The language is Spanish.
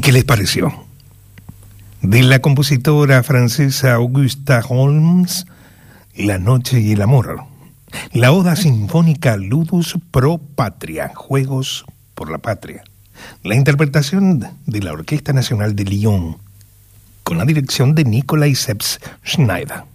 ¿Qué les pareció? De la compositora francesa Augusta Holmes, La noche y el amor. La oda sinfónica Ludus pro Patria, Juegos por la Patria. La interpretación de la Orquesta Nacional de Lyon, con la dirección de Nikolai Seps Schneider.